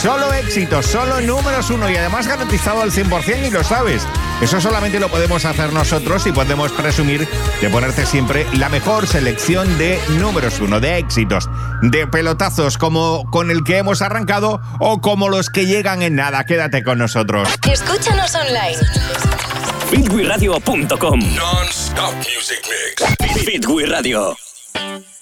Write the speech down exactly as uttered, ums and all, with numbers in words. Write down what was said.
Solo éxitos, solo números uno y además garantizado al cien por ciento y lo sabes. Eso solamente lo podemos hacer nosotros y podemos presumir de ponerte siempre la mejor selección de números uno, de éxitos, de pelotazos como con el que hemos arrancado o como los que llegan en nada. Quédate con nosotros. Escúchanos online. beat we radio punto com. Non-stop music mix. beat we Radio.